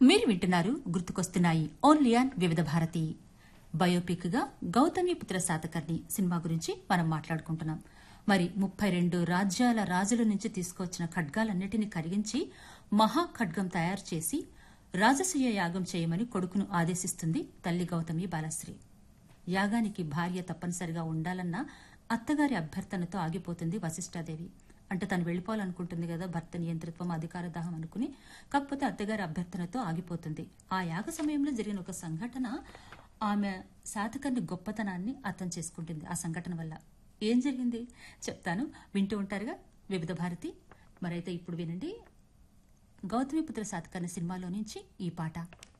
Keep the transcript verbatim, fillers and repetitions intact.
మీరు వింటున్నారు గుర్తుకొస్తున్నాయి ఓన్లీ ఆన్ వివిధ భారతి. బయోపిక్ గా గౌతమిపుత్ర శాతకర్ణి సినిమా గురించి మనం మాట్లాడుకుంటున్నాం. మరి ముప్పై రెండు రాజ్యాల రాజుల నుంచి తీసుకొచ్చిన ఖడ్గాలన్నిటినీ కరిగించి మహా ఖడ్గం తయారు చేసి రాజసూయ యాగం చేయమని కొడుకును ఆదేశిస్తుంది తల్లి గౌతమి బాలశ్రీ. యాగానికి భార్య తప్పనిసరిగా ఉండాలన్న అత్తగారి అభ్యర్థనతో ఆగిపోతుంది వశిష్ఠాదేవి. అంటే తను వెళ్లిపోవాలనుకుంటుంది కదా, భర్త నియంత్రిత్వం అధికార దాహం అనుకుని. కాకపోతే అత్తగారి అభ్యర్థనతో ఆగిపోతుంది. ఆ యాగ సమయంలో జరిగిన ఒక సంఘటన ఆమె శాతకర్ణి గొప్పతనాన్ని అర్థం చేసుకుంటుంది. ఆ సంఘటన వల్ల ఏం జరిగింది చెప్తాను, వింటూ ఉంటారుగా వివిధ భారతి. మరైతే ఇప్పుడు వినండి గౌతమిపుత్ర శాతకర్ణి సినిమాలో నుంచి ఈ పాట.